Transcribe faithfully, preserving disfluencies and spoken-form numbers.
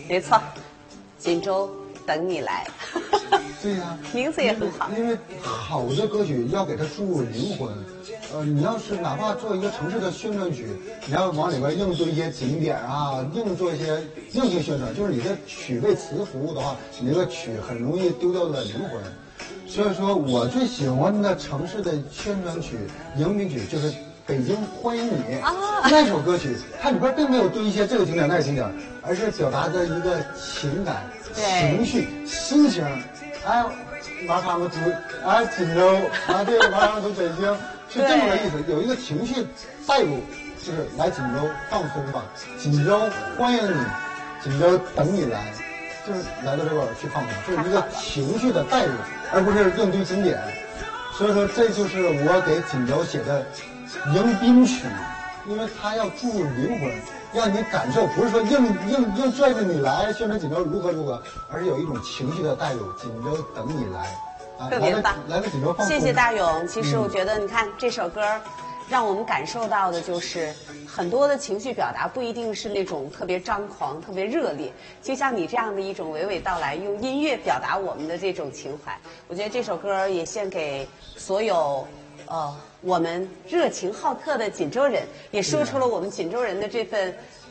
没错，锦州等你来。 对呀、啊， 名字也很好。 因为好的歌曲要给它注入灵魂。呃，你要是哪怕做一个城市的宣传曲，你要往里边硬做一些景点啊，硬做一些硬性宣传，就是你的曲为词服务的话，你这个曲很容易丢掉了灵魂。所以说我最喜欢的城市的宣传曲、迎宾曲就是《北京欢迎你》啊，那首歌曲，它里边并没有堆一些这个景点那个景点，而是表达着一个情感、情绪、心情。哎，马上我住，哎，锦州，啊，对，马上从北京，是这么个意思，有一个情绪带入，就是来锦州放松吧，锦州欢迎你，锦州等你来，就是来到这边去放松，就是一个情绪的带入，而不是硬堆景点。所以说，这就是我给锦州写的迎宾曲，因为它要注入灵魂。让你感受，不是说硬硬硬拽着你来宣传锦州如何如何，而是有一种情绪的带入。锦州等你来，啊、 特别棒！ 来了锦州放松。 谢谢大勇。其实我觉得，你看、嗯、这首歌，让我们感受到的就是很多的情绪表达不一定是那种特别张狂、特别热烈，就像你这样的一种娓娓道来，用音乐表达我们的这种情怀。我觉得这首歌也献给所有。呃，我们热情好客的锦州人，也说出了我们锦州人的这份